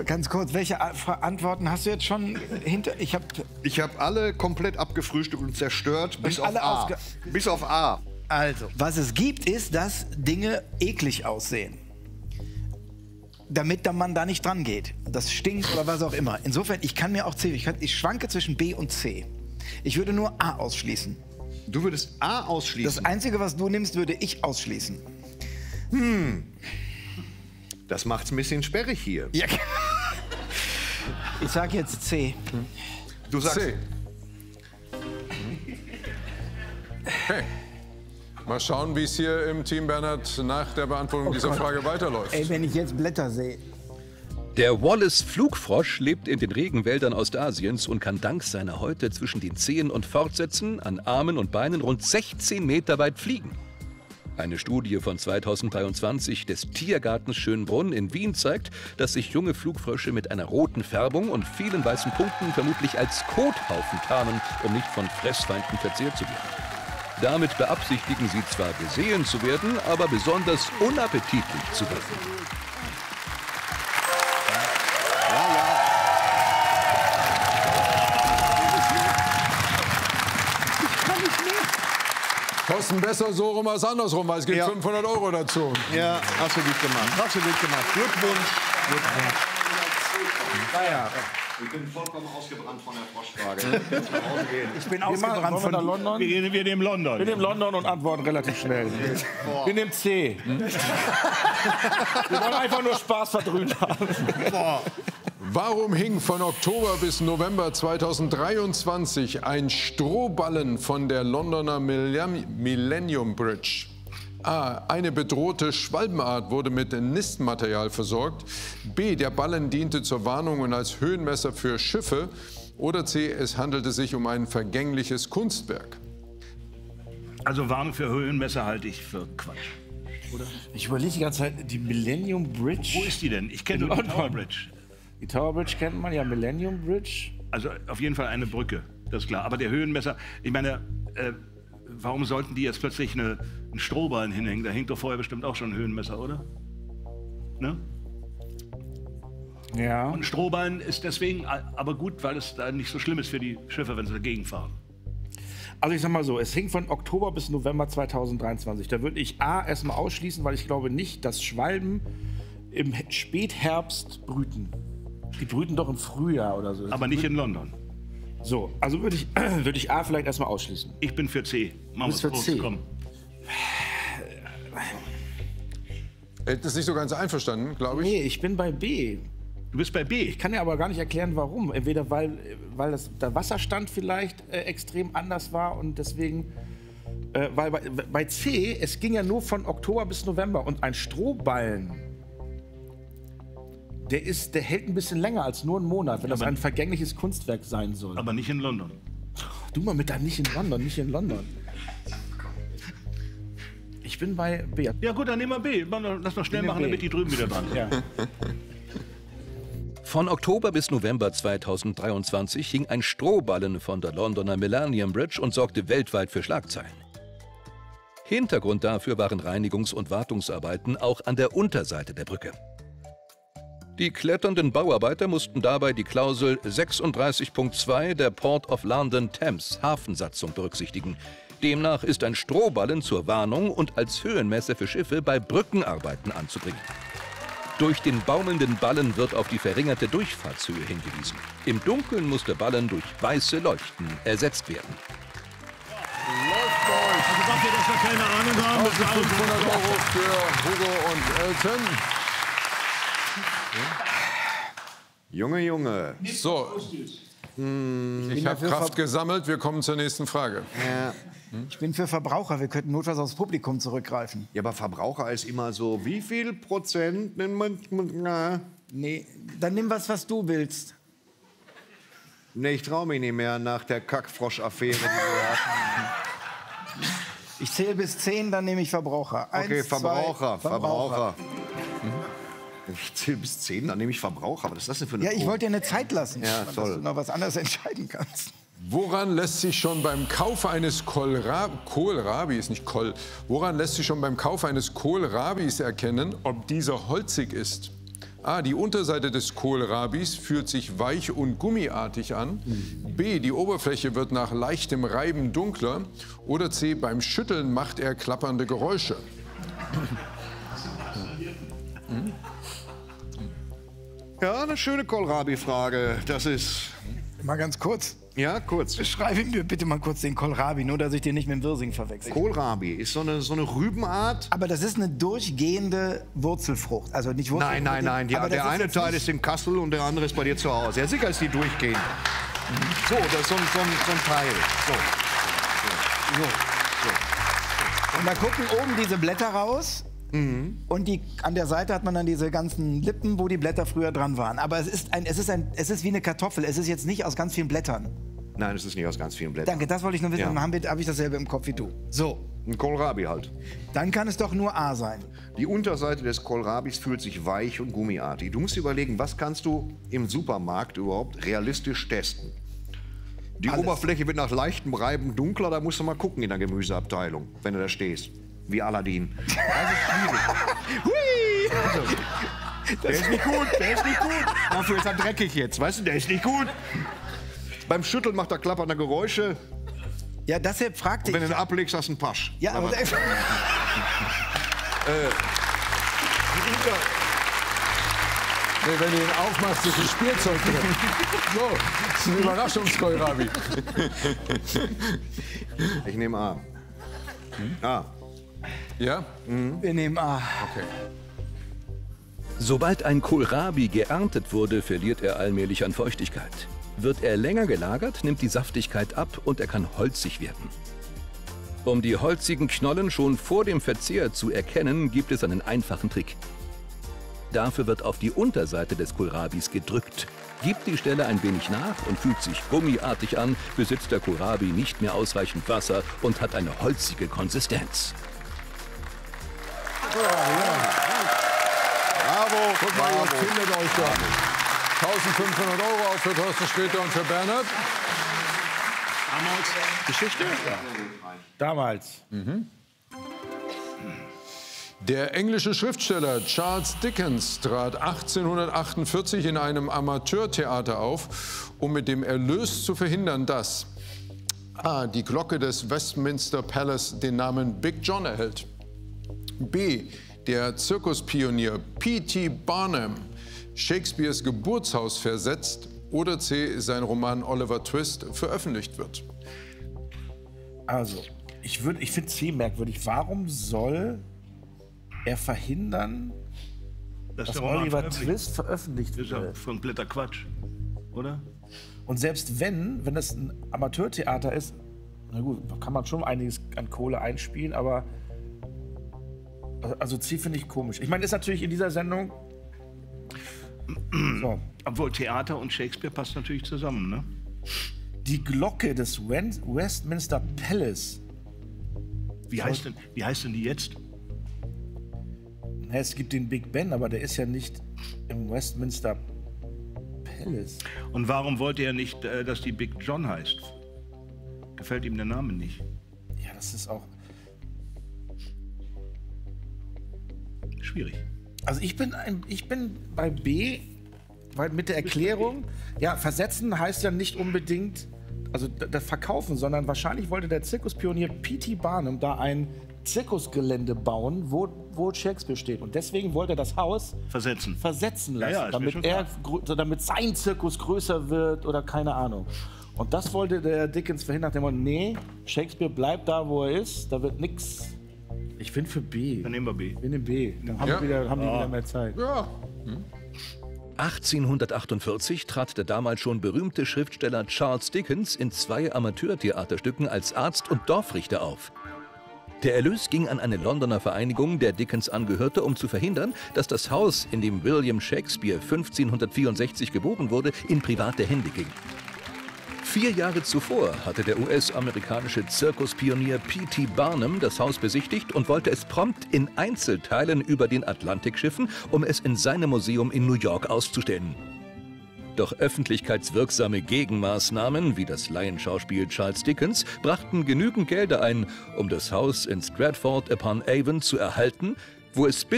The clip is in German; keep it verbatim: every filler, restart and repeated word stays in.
Ganz kurz, welche Antworten hast du jetzt schon hinter? Ich habe ich hab alle komplett abgefrühstückt und zerstört, bis auf alle A. ausge- Bis auf A. Also, was es gibt, ist, dass Dinge eklig aussehen. Damit der Mann da nicht dran geht. Das stinkt oder was auch immer. Insofern, ich kann mir auch C, ich, kann, ich schwanke zwischen B und C. Ich würde nur A ausschließen. Du würdest A ausschließen? Das Einzige, was du nimmst, würde ich ausschließen. Hm. Das macht's ein bisschen sperrig hier. Ja. Ich sag jetzt C. Du sagst C. Okay. Mal schauen, wie es hier im Team Bernhard nach der Beantwortung Oh dieser Gott. Frage weiterläuft. Ey, wenn ich jetzt Blätter sehe. Der Wallace-Flugfrosch lebt in den Regenwäldern Ostasiens und kann dank seiner Häute zwischen den Zehen und Fortsätzen an Armen und Beinen rund sechzehn Meter weit fliegen. Eine Studie von zweitausenddreiundzwanzig des Tiergartens Schönbrunn in Wien zeigt, dass sich junge Flugfrösche mit einer roten Färbung und vielen weißen Punkten vermutlich als Kothaufen tarnen, um nicht von Fressfeinden verzehrt zu werden. Damit beabsichtigen sie zwar gesehen zu werden, aber besonders unappetitlich zu wirken. Kosten besser so rum als andersrum, weil es gibt Ja. fünfhundert Euro dazu. Ja, hast du gut gemacht. Hast du gut gemacht. Glückwunsch. Glückwunsch. Naja. Ich bin vollkommen ausgebrannt von der Froschfrage. Ich bin Wir machen, ausgebrannt wollen wir nach von... London? Wir, gehen- wir nehmen London. Wir nehmen London und antworten relativ schnell. Wir nehmen C. Wir wollen einfach nur Spaß verdrüht haben. Warum hing von Oktober bis November zweitausenddreiundzwanzig ein Strohballen von der Londoner Millennium Millennium Bridge? A. Eine bedrohte Schwalbenart wurde mit Nistmaterial versorgt. B. Der Ballen diente zur Warnung und als Höhenmesser für Schiffe. Oder C. Es handelte sich um ein vergängliches Kunstwerk. Also Warnung für Höhenmesser halte ich für Quatsch. Ich überlege die ganze Zeit, die Millennium Bridge. Wo ist die denn? Ich kenne In nur die London. Tower Bridge. Die Tower Bridge kennt man ja, Millennium Bridge. Also auf jeden Fall eine Brücke, das ist klar. Aber der Höhenmesser, ich meine, äh, warum sollten die jetzt plötzlich eine, einen Strohballen hinhängen? Da hängt doch vorher bestimmt auch schon ein Höhenmesser, oder? Ne? Ja. Und ein Strohballen ist deswegen a- aber gut, weil es da nicht so schlimm ist für die Schiffe, wenn sie dagegen fahren. Also ich sag mal so, es hing von Oktober bis November zweitausenddreiundzwanzig. Da würde ich A erstmal ausschließen, weil ich glaube nicht, dass Schwalben im He- Spätherbst brüten. Die brüten doch im Frühjahr oder so. Aber nicht in London. So, also würde ich, würde ich A vielleicht erstmal ausschließen. Ich bin für C. Machen bist wir's für groß, C. komm. Er ist nicht so ganz einverstanden, glaube ich. Nee, ich bin bei B. Du bist bei B. Ich kann ja aber gar nicht erklären, warum. Entweder weil, weil das, der Wasserstand vielleicht äh, extrem anders war und deswegen... Äh, weil bei, bei C, es ging ja nur von Oktober bis November und ein Strohballen, der, ist, der hält ein bisschen länger als nur einen Monat, wenn das Aber- ein vergängliches Kunstwerk sein soll. Aber nicht in London. Du mal mit da nicht in London, nicht in London. Ich bin bei B. Ja gut, dann nehmen wir B. Lass mal schnell nehmen machen, B. damit die drüben wieder dran sind. Ja. Von Oktober bis November zweitausenddreiundzwanzig hing ein Strohballen von der Londoner Millennium Bridge und sorgte weltweit für Schlagzeilen. Hintergrund dafür waren Reinigungs- und Wartungsarbeiten auch an der Unterseite der Brücke. Die kletternden Bauarbeiter mussten dabei die Klausel sechsunddreißig Punkt zwei der Port of London Thames Hafensatzung berücksichtigen. Demnach ist ein Strohballen zur Warnung und als Höhenmesser für Schiffe bei Brückenarbeiten anzubringen. Durch den baumelnden Ballen wird auf die verringerte Durchfahrtshöhe hingewiesen. Im Dunkeln muss der Ballen durch weiße Leuchten ersetzt werden. Also dafür, dass wir keine Ahnung haben, das ist alles fünfhundert Euro für Hugo und Elton. Junge, Junge. So, ich habe Kraft gesammelt. Wir kommen zur nächsten Frage. Ja. Ich bin für Verbraucher. Wir könnten notfalls aufs Publikum zurückgreifen. Ja, aber Verbraucher ist immer so, wie viel Prozent nennt man... Na, Nee, dann nimm was, was du willst. nee, ich traue mich nicht mehr nach der Kackfrosch-Affäre, die wir hatten. Ich zähle bis zehn, dann nehme ich Verbraucher. Eins, Okay, Verbraucher, zwei, Verbraucher. Ich zähle bis zehn, dann nehme ich Verbraucher. Was ist das denn für eine Ja, ich Probe? wollte dir eine Zeit lassen, Ja, dass toll. du noch was anderes entscheiden kannst. Woran lässt sich schon beim Kauf eines Kohlra Kohlrabis, nicht Kohl, woran lässt sich schon beim Kauf eines Kohlrabis erkennen, ob dieser holzig ist? A, die Unterseite des Kohlrabis fühlt sich weich und gummiartig an. B, die Oberfläche wird nach leichtem Reiben dunkler. Oder C, beim Schütteln macht er klappernde Geräusche. Hm? Ja, eine schöne Kohlrabi-Frage. Das ist... Mal ganz kurz. Ja, kurz. Beschreibe mir bitte mal kurz den Kohlrabi, nur dass ich den nicht mit dem Wirsing verwechsel. Kohlrabi ist so eine, so eine Rübenart. Aber das ist eine durchgehende Wurzelfrucht. Also nicht Wurzelfrucht. Nein, nein, nein. Ja, aber das der ist eine jetzt Teil nicht- ist in Kassel und der andere ist bei dir zu Hause. Ja, sicher ist die durchgehend. So, das ist so ein, so ein, so ein Teil. So. So. So. Und da gucken oben diese Blätter raus. Mhm. Und die, an der Seite hat man dann diese ganzen Lippen, wo die Blätter früher dran waren. Aber es ist, ein, es, ist ein, es ist wie eine Kartoffel. Es ist jetzt nicht aus ganz vielen Blättern. Nein, es ist nicht aus ganz vielen Blättern. Danke, das wollte ich nur wissen. Ja. Dann habe hab ich dasselbe im Kopf wie du. So, Ein Kohlrabi halt. dann kann es doch nur A sein. Die Unterseite des Kohlrabis fühlt sich weich und gummiartig. Du musst dir überlegen, was kannst du im Supermarkt überhaupt realistisch testen? Die Alles. Oberfläche wird nach leichtem Reiben dunkler, da musst du mal gucken in der Gemüseabteilung, wenn du da stehst. Wie Aladdin. Das ist schwierig. Hui! Also, der ist nicht gut, der ist nicht gut. Dafür ist er dreckig jetzt, weißt du, der ist nicht gut. Beim Schütteln macht er klappernde Geräusche. Ja, deshalb fragte Und wenn ich. du ihn ablegst, hast du einen Pasch. Ja, aber. Die Unter Nee, wenn du ihn aufmachst, ist ein Spielzeug drin. So, das ist ein Überraschungskohlrabi. ich nehme A. A. Ja? Wir nehmen A. Okay. Sobald ein Kohlrabi geerntet wurde, verliert er allmählich an Feuchtigkeit. Wird er länger gelagert, nimmt die Saftigkeit ab und er kann holzig werden. Um die holzigen Knollen schon vor dem Verzehr zu erkennen, gibt es einen einfachen Trick. Dafür wird auf die Unterseite des Kohlrabis gedrückt. Gibt die Stelle ein wenig nach und fühlt sich gummiartig an, besitzt der Kohlrabi nicht mehr ausreichend Wasser und hat eine holzige Konsistenz. Bravo, Guck mal, ihr bravo. findet euch da. eintausendfünfhundert Euro auch für Thorsten Sträter und für Bernhard. Damals Geschichte? Ja. Damals. Der englische Schriftsteller Charles Dickens trat achtzehnhundertachtundvierzig in einem Amateurtheater auf, um mit dem Erlös zu verhindern, dass A. die Glocke des Westminster Palace den Namen Big John erhält, B. der Zirkuspionier P T Barnum Shakespeares Geburtshaus versetzt oder C. sein Roman Oliver Twist veröffentlicht wird. Also, ich, würd- ich finde C merkwürdig. Warum soll er verhindern, Das dass der Roman Oliver veröffentlicht. Twist veröffentlicht Das ist ja wird? kompletter Quatsch, oder? Und selbst wenn, wenn das ein Amateurtheater ist, na gut, kann man schon einiges an Kohle einspielen, aber also C finde ich komisch. Ich meine, ist natürlich in dieser Sendung so, Obwohl Theater und Shakespeare passt natürlich zusammen, ne? die Glocke des Wen- Westminster Palace. Wie heißt denn, wie heißt denn die jetzt? Na, es gibt den Big Ben, aber der ist ja nicht im Westminster Palace. Und warum wollte er nicht, äh, dass die Big John heißt? Gefällt ihm der Name nicht? Ja, das ist auch. Schwierig. Also ich bin, ein, ich bin bei B, weil mit der Erklärung, ja, versetzen heißt ja nicht unbedingt, also d- das Verkaufen, sondern wahrscheinlich wollte der Zirkuspionier P T Barnum da ein Zirkusgelände bauen, wo, wo Shakespeare steht. Und deswegen wollte er das Haus Versetzen. versetzen lassen, Ja, ja, ist mir damit, schon er, klar. grö- damit sein Zirkus größer wird oder keine Ahnung. Und das wollte der Dickens verhindern, der meinte, nee, Shakespeare bleibt da, wo er ist, da wird nix. Ich bin für B. Dann nehmen wir B. Wir nehmen B. Dann haben, Ja. wir wieder, haben die wieder mehr Zeit. Ja, achtzehnhundertachtundvierzig trat der damals schon berühmte Schriftsteller Charles Dickens in zwei Amateurtheaterstücken als Arzt und Dorfrichter auf. Der Erlös ging an eine Londoner Vereinigung, der Dickens angehörte, um zu verhindern, dass das Haus, in dem William Shakespeare fünfzehnhundertvierundsechzig geboren wurde, in private Hände ging. Vier Jahre zuvor hatte der U S-amerikanische Zirkuspionier P T Barnum das Haus besichtigt und wollte es prompt in Einzelteilen über den Atlantik schiffen, um es in seinem Museum in New York auszustellen. Doch öffentlichkeitswirksame Gegenmaßnahmen, wie das Laienschauspiel Charles Dickens, brachten genügend Gelder ein, um das Haus in Stratford upon Avon zu erhalten, wo es bis